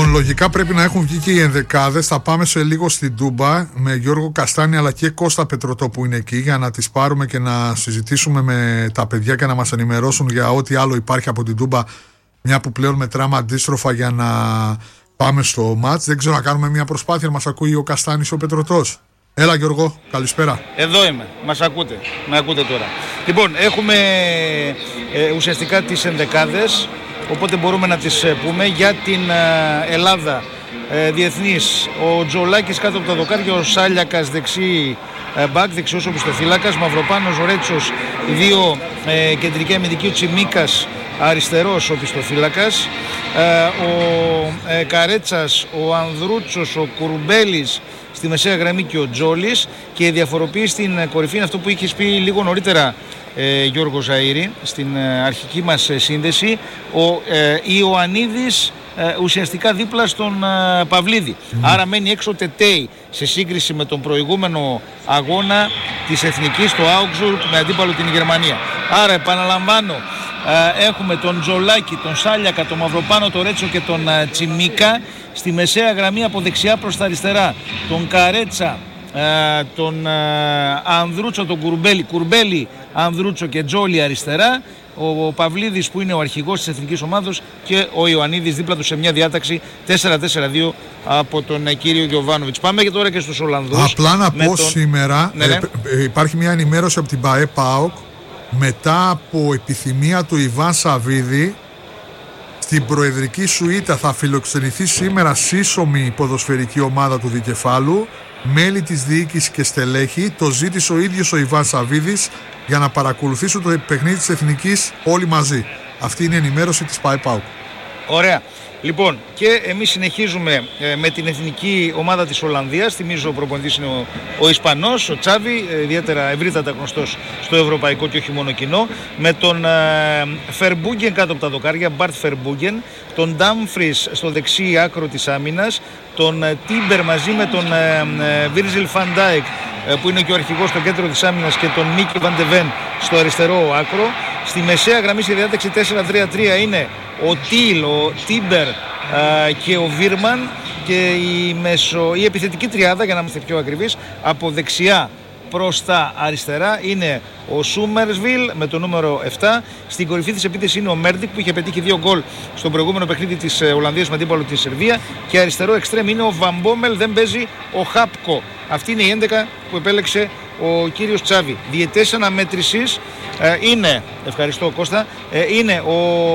Λοιπόν, λογικά πρέπει να έχουν βγει και οι ενδεκάδες. Θα πάμε σε λίγο στην Τούμπα με Γιώργο Καστάνη αλλά και Κώστα Πετρωτό που είναι εκεί, για να τις πάρουμε και να συζητήσουμε με τα παιδιά και να μας ενημερώσουν για ό,τι άλλο υπάρχει από την Τούμπα, μια που πλέον μετράμε αντίστροφα για να πάμε στο μάτς. Δεν ξέρω, να κάνουμε μια προσπάθεια. Μας ακούει ο Καστάνης ο Πετρωτός? Έλα Γιώργο, καλησπέρα. Εδώ είμαι, μας ακούτε, με ακούτε τώρα. Λοιπόν, έχουμε ουσιαστικά τις ενδεκάδες, οπότε μπορούμε να τις πούμε. Για την Ελλάδα διεθνής, ο Τζολάκης κάτω από τα δοκάρια, ο Σάλιακας δεξί μπακ, δεξιός οπισθοφύλακας, Μαυροπάνος, Ρέτσος, οι δύο κεντρικοί αμυντικοί, ο Τσιμίκας αριστερός οπισθοφύλακας, ο Καρέτσας, ο Ανδρούτσος, ο Κουρμπέλης στη μεσαία γραμμή και ο Τζόλης, και η διαφοροποίηση στην κορυφή είναι αυτό που είχες πει λίγο νωρίτερα, Γιώργο Ζαΐρη, στην αρχική μας σύνδεση, ο Ιωαννίδης ουσιαστικά δίπλα στον Παυλίδη. Άρα μένει έξω Τετέι σε σύγκριση με τον προηγούμενο αγώνα της Εθνικής, το Augsburg, με αντίπαλο την Γερμανία. Άρα επαναλαμβάνω, έχουμε τον Τζολάκη, τον Σάλιακα, τον Μαυροπάνο, τον Ρέτσο και τον Τσιμίκα. Στη μεσαία γραμμή από δεξιά προς τα αριστερά τον Καρέτσα, τον Ανδρούτσο, τον Κουρμπέλη, Ανδρούτσο και Τζόλι αριστερά, ο Παυλίδης που είναι ο αρχηγός της εθνικής ομάδος και ο Ιωαννίδης δίπλα του σε μια διάταξη 4-4-2 από τον κύριο Γιοβάνοβιτς. Πάμε και τώρα και στους Ολλανδούς. Απλά να πω σήμερα, υπάρχει μια ενημέρωση από την ΠΑΕ ΠΑΟΚ μετά από επιθυμία του Ιβάν Σαββίδη. Στην προεδρική σουίτα θα φιλοξενηθεί σήμερα σύσσωμη ποδοσφαιρική ομάδα του Δικεφάλου, μέλη της διοίκησης και στελέχη. Το ζήτησε ο ίδιος ο Ιβάν Σαββίδης για να παρακολουθήσουν το παιχνίδι της Εθνικής όλοι μαζί. Αυτή είναι η ενημέρωση της ΠΑΕ ΠΑΟΚ. Ωραία. Λοιπόν, και εμείς συνεχίζουμε με την εθνική ομάδα της Ολλανδίας. Θυμίζω ο προπονητής είναι ο Ισπανός, ο Τσάβι, ιδιαίτερα ευρύτατα γνωστός στο ευρωπαϊκό και όχι μόνο κοινό. Με τον Φερμπούγκεν κάτω από τα δοκάρια, Μπαρτ Φερμπούγκεν, τον Ντάμφρις στο δεξί άκρο της άμυνας, τον Τίμπερ μαζί με τον Βίρζιλ Φαν Ντάικ που είναι και ο αρχηγός στο κέντρο της άμυνας, και τον Μίκη Βαντεβέν στο αριστερό άκρο. Στη μεσαία γραμμή στη διάταξη 4-3-3 είναι ο Τιλ, ο Τίμπερ και ο Βίρμαν, και η επιθετική τριάδα, για να είμαστε πιο ακριβείς, από δεξιά προς τα αριστερά είναι ο Σούμερσβιλ με το νούμερο 7. Στην κορυφή της επίθεσης είναι ο Μέρντικ που είχε πετύχει 2 γκολ στο προηγούμενο παιχνίδι της Ολλανδίας με αντίπαλο τη Σερβία, και αριστερό εξτρέμ είναι ο Βαμπόμελ, δεν παίζει ο Χάπκο. Αυτή είναι η 11 που επέλεξε ο κύριος Τσάβη. Διαιτές αναμέτρησης είναι, ευχαριστώ Κώστα, είναι ο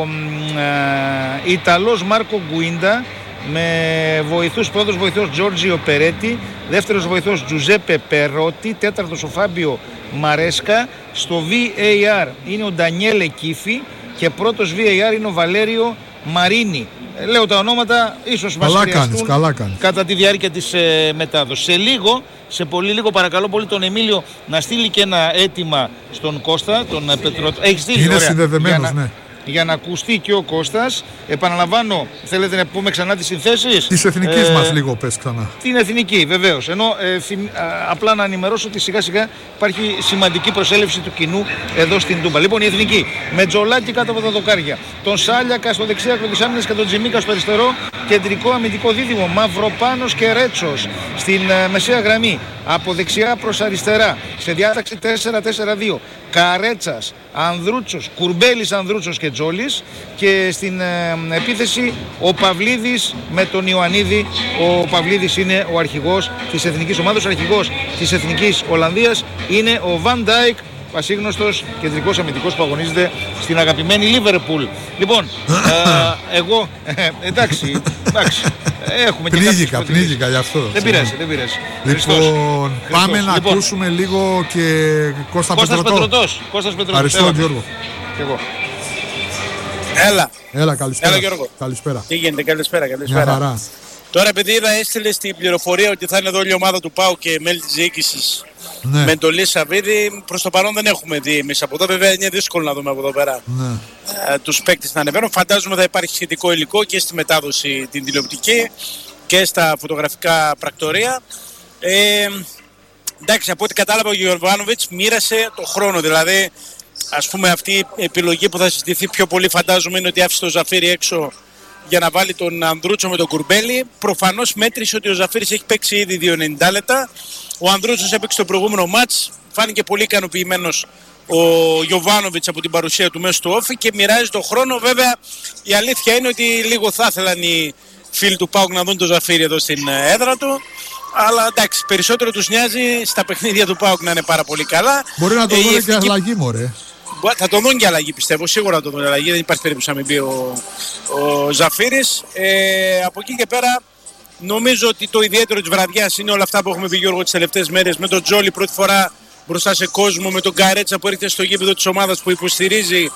Ιταλός Μάρκο Γκουίντα, με βοηθούς, πρώτος βοηθός Τζόρτζιο Περέτη, δεύτερος βοηθός Τζουζέπε Περότη, τέταρτος ο Φάμπιο Μαρέσκα. Στο VAR είναι ο Ντανιέλε Κίφη και πρώτος VAR είναι ο Βαλέριο Μαρίνι. Λέω τα ονόματα, ίσως μας χρειαστούν κατά τη διάρκεια της μετάδοσης. Σε πολύ λίγο παρακαλώ πολύ τον Εμίλιο να στείλει και ένα αίτημα στον Κώστα, τον Πετρωτό. Έχει στείλει, είναι συνδεδεμένος, ναι. Για να ακουστεί και ο Κώστας. Επαναλαμβάνω, θέλετε να πούμε ξανά τις συνθέσεις της εθνικής μας, λίγο πες ξανά. Την εθνική, βεβαίως. Ενώ απλά να ενημερώσω ότι σιγά σιγά υπάρχει σημαντική προσέλευση του κοινού εδώ στην Τούμπα. Λοιπόν, η εθνική με Τζολάκη κάτω από τα δοκάρια, τον Σάλιακα στο δεξί άκρο της άμυνας και τον Τζιμίκα στο αριστερό, κεντρικό αμυντικό δίδυμο Μαυροπάνος και Ρέτσος στην μεσαία γραμμή από δεξιά προς αριστερά σε διάταξη 4-4-2. Καρέτσας, Ανδρούτσος, Κουρμπέλης, Ανδρούτσος και Τζόλης, και στην επίθεση ο Παυλίδης με τον Ιωαννίδη. Ο Παυλίδης είναι ο αρχηγός της εθνικής ομάδας, ο αρχηγός της εθνικής Ολλανδίας είναι ο Βαν Ντάικ, πασίγνωστος κεντρικός αμυντικός που αγωνίζεται στην αγαπημένη Λίβερπουλ. Λοιπόν, εγώ, εντάξει, έχουμε πνίγηκα γι' αυτό. Δεν πειράζει. Λοιπόν, πάμε να ακούσουμε λίγο και Κώστα Πετρωτό. Ευχαριστώ Γιώργο. Έλα, καλησπέρα. Έλα Γιώργο. Καλησπέρα. Τι γίνεται, καλησπέρα. Μια χαρά. Τώρα επειδή έστειλε στην πληροφορία ότι θα είναι εδώ όλη η ομάδα του ΠΑΟ και μέλη της διοίκησης, ναι, με εντολή Σαββίδη, προς το παρόν δεν έχουμε δει εμείς από εδώ. Βέβαια είναι δύσκολο να δούμε από εδώ πέρα, ναι, τους παίκτες να ανεβαίνουν. Φαντάζομαι θα υπάρχει σχετικό υλικό και στη μετάδοση την τηλεοπτική και στα φωτογραφικά πρακτορία. Εντάξει, από ό,τι κατάλαβα ο Γιοβάνοβιτς μοίρασε το χρόνο. Δηλαδή, ας πούμε, αυτή η επιλογή που θα συζητηθεί πιο πολύ, φαντάζομαι, είναι ότι άφησε το Ζαφίρι έξω για να βάλει τον Ανδρούτσο με τον Κουρμπέλη. Προφανώς μέτρησε ότι ο Ζαφύρης έχει παίξει ήδη 2 90 λεπτά. Ο Ανδρούτσος έπαιξε το προηγούμενο μάτς. Φάνηκε πολύ ικανοποιημένος ο Γιοβάνοβιτς από την παρουσία του μέσα στο όφι και μοιράζει τον χρόνο. Βέβαια η αλήθεια είναι ότι λίγο θα ήθελαν οι φίλοι του ΠΑΟΚ να δουν τον Ζαφύρη εδώ στην έδρα του. Αλλά εντάξει, περισσότερο τους νοιάζει στα παιχνίδια του ΠΑΟΚ να είναι πάρα πολύ καλά. Μπορεί να το δουν και αλλαγή, μωρέ. Θα τον δουν και αλλαγή, πιστεύω. Σίγουρα θα τον δουν αλλαγή. Δεν υπάρχει περίπτωση να μην πει ο Ζαφύρης. Από εκεί και πέρα, νομίζω ότι το ιδιαίτερο της βραδιάς είναι όλα αυτά που έχουμε πει, Γιώργο, τις τελευταίες μέρες. Με τον Τζόλι πρώτη φορά μπροστά σε κόσμο, με τον Καρέτσα που έρχεται στο γήπεδο της ομάδας που υποστηρίζει.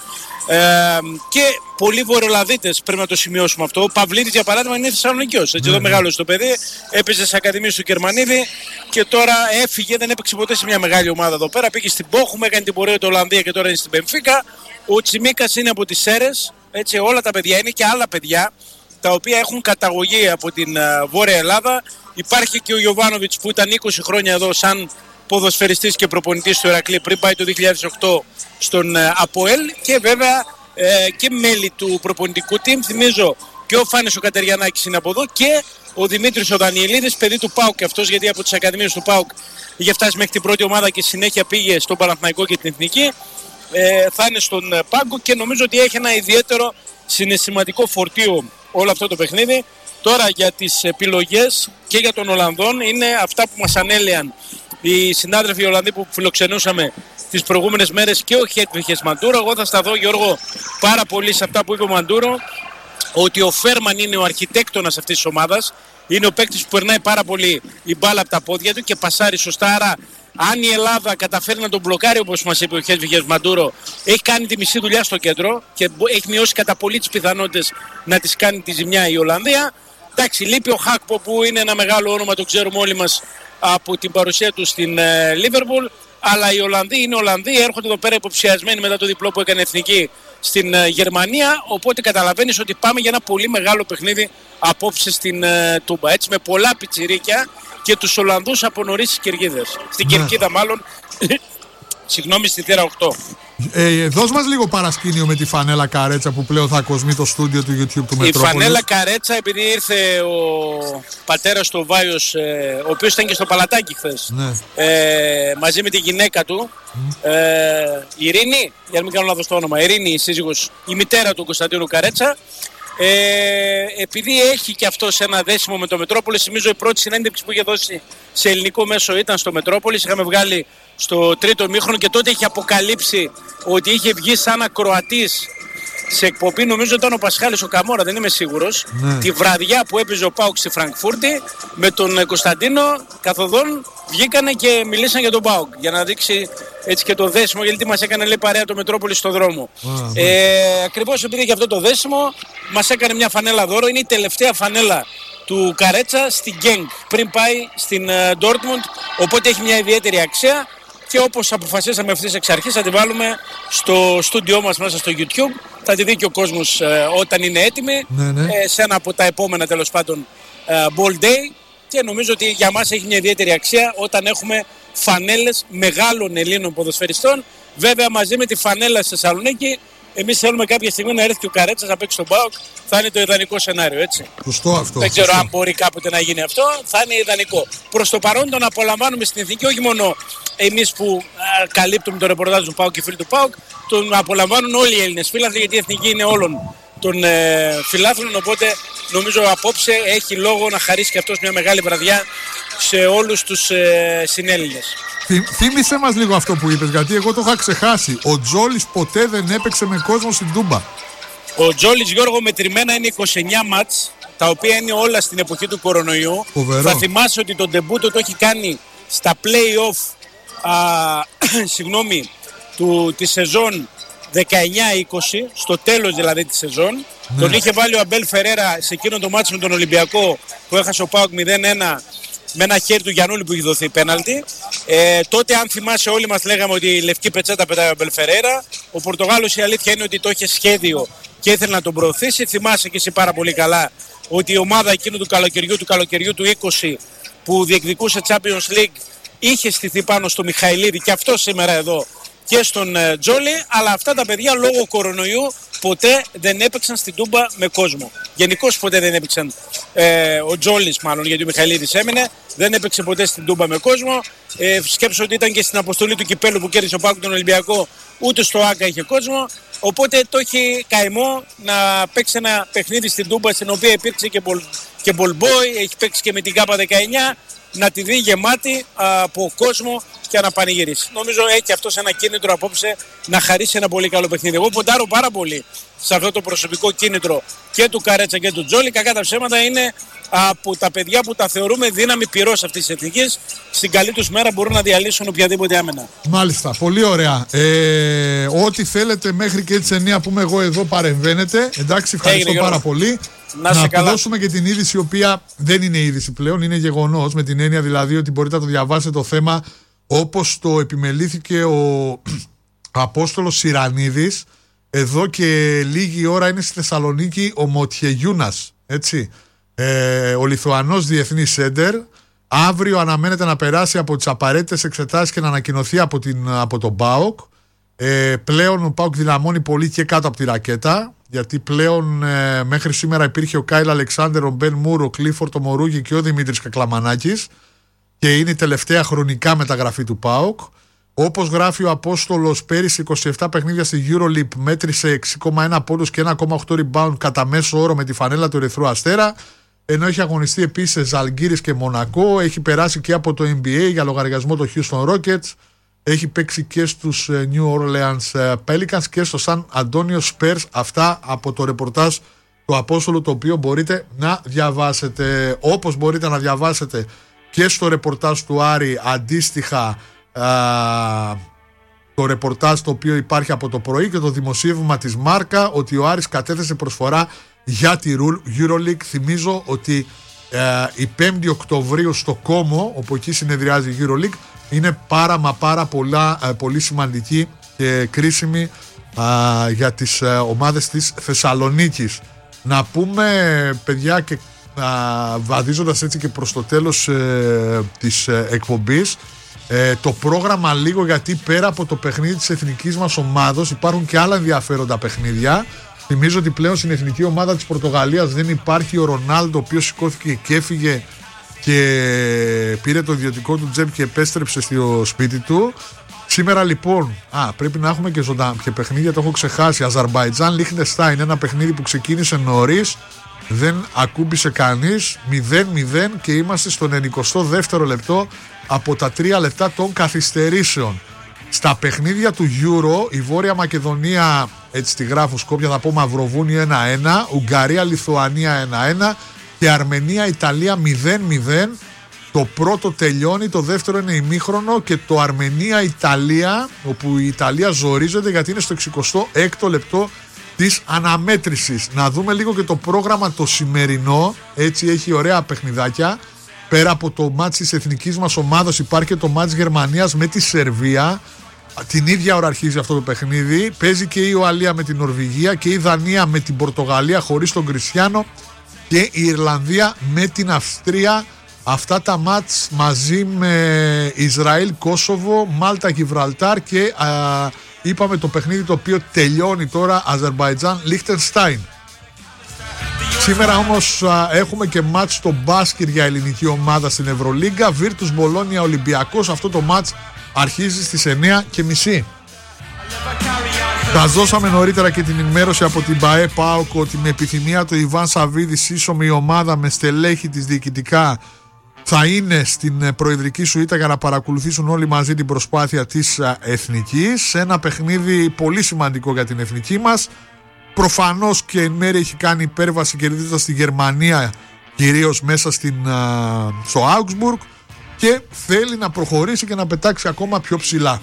Και πολλοί βορειολαδίτες, πρέπει να το σημειώσουμε αυτό. Ο Παυλίδης, για παράδειγμα, είναι Θεσσαλονικιός. Έτσι, εδώ μεγάλωσε το παιδί, έπαιζε στις ακαδημίες του Κερμανίδη και τώρα έφυγε, δεν έπαιξε ποτέ σε μια μεγάλη ομάδα εδώ πέρα. Πήγε στην Πόχουμ, έκανε την πορεία του Ολλανδία και τώρα είναι στην Μπενφίκα. Ο Τσιμίκας είναι από τις Σέρρες. Έτσι, όλα τα παιδιά είναι και άλλα παιδιά τα οποία έχουν καταγωγή από την Βόρεια Ελλάδα. Υπάρχει και ο Γιοβάνοβιτς που ήταν 20 χρόνια εδώ σαν ποδοσφαιριστής και προπονητής του Ηρακλή πριν πάει το 2008 στον ΑΠΟΕΛ και βέβαια και μέλη του προπονητικού team. Θυμίζω και ο Φάνης ο Κατεριανάκης είναι από εδώ και ο Δημήτρης ο Δανιελίδης, παιδί του ΠΑΟΚ και αυτός, γιατί από τις ακαδημίες του ΠΑΟΚ είχε φτάσει μέχρι την πρώτη ομάδα και συνέχεια πήγε στον Παναθηναϊκό και την Εθνική. Θα είναι στον πάγκο και νομίζω ότι έχει ένα ιδιαίτερο συναισθηματικό φορτίο όλο αυτό το παιχνίδι. Τώρα για τις επιλογές και για τον Ολλανδόν είναι αυτά που μας ανέλυαν οι συνάδελφοι Ολλανδοί που φιλοξενούσαμε τις προηγούμενες μέρες και ο Χέτβιχες Μαντούρο. Εγώ θα σταθώ, Γιώργο, πάρα πολύ σε αυτά που είπε ο Μαντούρο, ότι ο Φέρμαν είναι ο αρχιτέκτονας αυτής της ομάδας. Είναι ο παίκτης που περνάει πάρα πολύ η μπάλα από τα πόδια του και πασάρει σωστά. Άρα, αν η Ελλάδα καταφέρει να τον μπλοκάρει, όπως μας είπε ο Χέτβιχες Μαντούρο, έχει κάνει τη μισή δουλειά στο κέντρο και έχει μειώσει κατά πολύ τις πιθανότητες να της κάνει τη ζημιά η Ολλανδία. Εντάξει, λείπει ο Χάκπο που είναι ένα μεγάλο όνομα, το ξέρουμε όλοι μας από την παρουσία του στην Λίβερπουλ. Αλλά οι Ολλανδοί είναι Ολλανδοί, έρχονται εδώ πέρα υποψιασμένοι μετά το διπλό που έκανε εθνική στην Γερμανία. Οπότε καταλαβαίνεις ότι πάμε για ένα πολύ μεγάλο παιχνίδι απόψε στην Τούμπα. Έτσι, με πολλά πιτσιρίκια και τους Ολλανδούς από νωρίς στις Κερκίδες. Στην Κερκίδα μάλλον, συγγνώμη, στη θύρα 8. Δώσ' μας λίγο παρασκήνιο με τη φανέλα Καρέτσα που πλέον θα κοσμεί το στούντιο του YouTube του Μετρόπολης. Η φανέλα Καρέτσα, επειδή ήρθε ο πατέρας του Βάιος, ο οποίος ήταν και στο Παλατάκι χθες, μαζί με τη γυναίκα του, Ειρήνη, για να μην κάνω λάθος το όνομα, Ειρήνη, η σύζυγος, η μητέρα του Κωνσταντίνου Καρέτσα, επειδή έχει και αυτός ένα δέσιμο με το Μετρόπολης, θυμίζω η πρώτη συνέντευξη που είχε δώσει σε ελληνικό μέσο ήταν στο Μετρόπολης. Είχαμε βγάλει στο τρίτο ημίχρονο και τότε είχε αποκαλύψει ότι είχε βγει σαν ακροατής σε εκπομπή, νομίζω ήταν ο Πασχάλης ο Καμόρα, δεν είμαι σίγουρος, τη βραδιά που έπαιζε ο ΠΑΟΚ στη Φραγκφούρτη με τον Κωνσταντίνο καθοδόν βγήκανε και μιλήσαν για τον ΠΑΟΚ για να δείξει έτσι και το δέσιμο, γιατί μας έκανε, λέει, παρέα το Μετρόπολη στο δρόμο. Ακριβώς επειδή για αυτό το δέσιμο μας έκανε μια φανέλα δώρο. Είναι η τελευταία φανέλα του Καρέτσα στην Γκένγκ πριν πάει στην Ντόρτμουντ, οπότε έχει μια ιδιαίτερη αξία και όπως αποφασίσαμε ευθύς εξ αρχής θα τη βάλουμε στο στούντιό μας μέσα στο YouTube. Θα τη δει και ο κόσμος όταν είναι έτοιμη, σε ένα από τα επόμενα τέλος πάντων Ball Day, και νομίζω ότι για μας έχει μια ιδιαίτερη αξία όταν έχουμε φανέλες μεγάλων Ελλήνων ποδοσφαιριστών. Βέβαια μαζί με τη φανέλα στη Θεσσαλονίκη εμείς θέλουμε κάποια στιγμή να έρθει και ο Καρέτσας να παίξει στον ΠΑΟΚ. Θα είναι το ιδανικό σενάριο, έτσι. Σωστό αυτό. Δεν ξέρω αν μπορεί κάποτε να γίνει αυτό. Θα είναι ιδανικό. Προς το παρόν τον απολαμβάνουμε στην Εθνική, όχι μόνο εμείς που καλύπτουμε το ρεπορτάζ του ΠΑΟΚ και φίλοι του ΠΑΟΚ. Τον απολαμβάνουν όλοι οι Έλληνες φίλαθλοι, γιατί η Εθνική είναι όλων των φιλάθλων. Οπότε νομίζω απόψε έχει λόγο να χαρίσει και αυτός μια μεγάλη βραδιά σε όλους τους συνέλληνες. Θύμισε μας λίγο αυτό που είπες, γιατί εγώ το είχα ξεχάσει. Ο Τζόλις ποτέ δεν έπαιξε με κόσμο στην Τούμπα. Ο Τζόλις, Γιώργο, μετρημένα είναι 29 μάτς, τα οποία είναι όλα στην εποχή του κορονοϊού. Φοβερό. Θα θυμάσαι ότι τον ντεμπούτο το έχει κάνει στα play-off της σεζόν 19-20, στο τέλος δηλαδή της σεζόν. Τον είχε βάλει ο Αμπέλ Φερέρα σε εκείνο το μάτσο με τον Ολυμπιακό που έχασε ο ΠΑΟΚ 0-1 με ένα χέρι του Γιαννούλη που είχε δοθεί πέναλτι. Τότε, αν θυμάσαι, όλοι μας λέγαμε ότι η λευκή πετσέτα πετάει ο Αμπέλ Φερέρα. Ο Πορτογάλος, η αλήθεια είναι ότι το είχε σχέδιο και ήθελε να τον προωθήσει. Θυμάσαι και εσύ πάρα πολύ καλά ότι η ομάδα εκείνου του καλοκαιριού του 20 που διεκδικούσε Champions League είχε στηθεί πάνω στο Μιχαηλίδη και αυτό σήμερα εδώ και στον Τζόλι, αλλά αυτά τα παιδιά λόγω κορονοϊού ποτέ δεν έπαιξαν στην Τούμπα με κόσμο. Γενικώς ποτέ δεν έπαιξαν. Ο Τζόλης μάλλον, γιατί ο Μιχαηλίδης έμεινε, δεν έπαιξε ποτέ στην Τούμπα με κόσμο. Σκέψω ότι ήταν και στην αποστολή του κυπέλου που κέρδισε ο ΠΑΟΚ τον Ολυμπιακό, ούτε στο ΆΚΑ είχε κόσμο. Οπότε το έχει καημό να παίξει ένα παιχνίδι στην Τούμπα, στην οποία υπήρξε και μπολμπόι, έχει παίξει και με την ΚΑΠΑ 19, να τη δει γεμάτη από κόσμο και να πανηγυρίσει. Νομίζω έχει αυτός ένα κίνητρο απόψε να χαρίσει ένα πολύ καλό παιχνίδι. Εγώ ποντάρω πάρα πολύ σε αυτό το προσωπικό κίνητρο και του Καρέτσα και του Τζόλη. Κακά τα ψέματα, είναι από τα παιδιά που τα θεωρούμε δύναμη πυρός αυτής της εθνικής. Στην καλή τους μέρα μπορούν να διαλύσουν οποιαδήποτε άμενα. Μάλιστα, πολύ ωραία. Ό,τι θέλετε μέχρι και τις 9 που είμαι εγώ εδώ παρεμβαίνετε. Εντάξει, ευχαριστώ πάρα πολύ. Να αποδώσουμε και την είδηση, η οποία δεν είναι είδηση πλέον, είναι γεγονός, με την έννοια δηλαδή ότι μπορείτε να το διαβάσετε το θέμα όπως το επιμελήθηκε ο Απόστολος Σιρανίδης. Εδώ και λίγη ώρα είναι στη Θεσσαλονίκη ο Μοτιεγιούνας, έτσι, ο Λιθουανός διεθνής σέντερ. Αύριο αναμένεται να περάσει από τις απαραίτητες εξετάσεις και να ανακοινωθεί από τον ΠΑΟΚ. Πλέον ο ΠΑΟΚ δυναμώνει πολύ και κάτω από τη ρακέτα, γιατί πλέον μέχρι σήμερα υπήρχε ο Κάιλ Αλεξάνδερ, ο Μπεν Μουρ, ο Κλίφορτ, ο Μορούγη και ο Δημήτρης Κακλαμανάκης, και είναι η τελευταία χρονικά μεταγραφή του ΠΑΟΚ. Όπως γράφει ο Απόστολος, πέρυσι 27 παιχνίδια στη EuroLeague μέτρησε 6,1 πόντους και 1,8 rebound κατά μέσο όρο με τη φανέλα του Ερυθρού Αστέρα, ενώ έχει αγωνιστεί επίσης σε Ζαλγκίρις και Μονακό. Έχει περάσει και από το NBA για λογαριασμό των Houston Rockets. Έχει παίξει και στους New Orleans Pelicans και στο San Antonio Spurs. Αυτά από το ρεπορτάζ του Απόστολου, το οποίο μπορείτε να διαβάσετε. Όπως μπορείτε να διαβάσετε και στο ρεπορτάζ του Άρη αντίστοιχα το ρεπορτάζ το οποίο υπάρχει από το πρωί και το δημοσίευμα της Μάρκα, ότι ο Άρης κατέθεσε προσφορά για τη EuroLeague. Θυμίζω ότι η 5η Οκτωβρίου στο Κόμο, όπου εκεί συνεδριάζει η EuroLeague, είναι πάρα πολύ σημαντική και κρίσιμη για τις ομάδες της Θεσσαλονίκης. Να πούμε, παιδιά, και βαδίζοντας έτσι και προς το τέλος της εκπομπής, το πρόγραμμα λίγο, γιατί πέρα από το παιχνίδι της εθνικής μας ομάδος υπάρχουν και άλλα ενδιαφέροντα παιχνίδια. Θυμίζω ότι πλέον στην εθνική ομάδα της Πορτογαλίας δεν υπάρχει ο Ρονάλντο, ο οποίος σηκώθηκε και έφυγε και πήρε το ιδιωτικό του τζέμ και επέστρεψε στο σπίτι του. Σήμερα λοιπόν πρέπει να έχουμε και παιχνίδια, το έχω ξεχάσει. Αζερμπαϊτζάν Λίχτενστάιν, ένα παιχνίδι που ξεκίνησε νωρίς, δεν ακούμπησε κανείς, 0-0, και είμαστε στο 92ο λεπτό από τα 3 λεπτά των καθυστερήσεων. Στα παιχνίδια του Euro, η Βόρεια Μακεδονία, έτσι τη γράφω Σκόπια, θα πω Μαυροβούνιο 1-1, Ουγγαρία Λιθουανία 1-1 και Αρμενία Ιταλία 0-0. Το πρώτο τελειώνει, το δεύτερο είναι ημίχρονο, και το Αρμενία Ιταλία, όπου η Ιταλία ζορίζεται γιατί είναι στο 66ο λεπτό της αναμέτρησης. Να δούμε λίγο και το πρόγραμμα το σημερινό, έτσι έχει ωραία παιχνιδάκια. Πέρα από το μάτς της εθνικής μας ομάδας υπάρχει και το μάτς Γερμανίας με τη Σερβία. Την ίδια ώρα αρχίζει αυτό το παιχνίδι. Παίζει και η Ουαλία με την Νορβηγία και η Δανία με την Πορτογαλία χωρίς τον Κριστιάνο και η Ιρλανδία με την Αυστρία. Αυτά τα μάτς μαζί με Ισραήλ, Κόσοβο, Μάλτα, Γιβραλτάρ και είπαμε το παιχνίδι το οποίο τελειώνει τώρα, Αζερμπαϊτζάν Λίχτενστάιν. Σήμερα όμως έχουμε και μάτς στο μπάσκετ για ελληνική ομάδα στην Ευρωλίγκα, Βίρτους Μπολόνια Ολυμπιακός. Αυτό το μάτς αρχίζει στις 9:30. Σας δώσαμε νωρίτερα και την ενημέρωση από την ΠΑΕ ΠΑΟΚ ότι με επιθυμία του Ιβάν Σαββίδη σύσσωμη ομάδα με στελέχη της διοικητικά θα είναι στην προεδρική σουίτα για να παρακολουθήσουν όλοι μαζί την προσπάθεια της εθνικής. Ένα παιχνίδι πολύ σημαντικό για την εθνική μας. Προφανώς και εν μέρει έχει κάνει υπέρβαση κερδίζοντας τη Γερμανία, κυρίως μέσα στο Augsburg, και θέλει να προχωρήσει και να πετάξει ακόμα πιο ψηλά.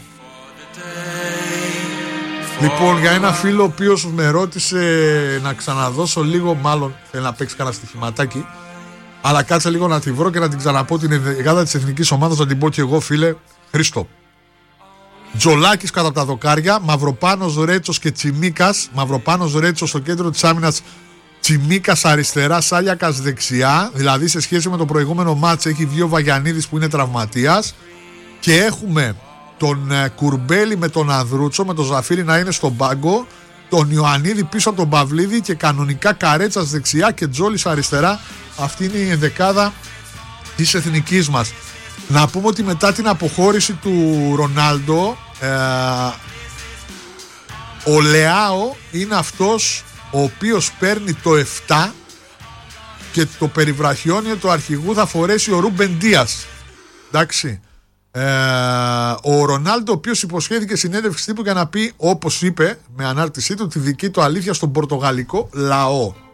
Λοιπόν, για ένα φίλο ο οποίος με ρώτησε να ξαναδώσω λίγο, μάλλον θέλει να παίξει κανένα στοιχηματάκι, αλλά κάτσε λίγο να τη βρω και να την ξαναπώ την ενδεκάδα της εθνικής ομάδας, να την πω και εγώ, φίλε Χρήστο. Τζολάκης κάτω από τα δοκάρια, Μαυροπάνος, Ρέτσος και Τσιμίκας. Μαυροπάνος, Ρέτσος στο κέντρο της άμυνας, Τσιμίκας αριστερά, Σάλιακας δεξιά. Δηλαδή σε σχέση με το προηγούμενο μάτς έχει βγει ο Βαγιανίδης που είναι τραυματίας, και έχουμε τον Κουρμπέλη με τον Ανδρούτσο, με τον Ζαφύρι να είναι στον πάγκο, τον Ιωαννίδη πίσω από τον Παυλίδη και κανονικά Καρέτσας δεξιά και Τζόλης αριστερά. Αυτή είναι η ενδεκάδα της εθνικής μας. Να πούμε ότι μετά την αποχώρηση του Ρονάλντο, ο Λεάο είναι αυτός ο οποίος παίρνει το 7 και το περιβραχιόνιο του αρχηγού θα φορέσει ο Ρούμπεν Ντίας. Εντάξει. Ο Ρονάλντο, ο οποίος υποσχέθηκε συνέντευξη τύπου για να πει, όπως είπε με ανάρτησή του, τη δική του αλήθεια στον πορτογαλικό λαό.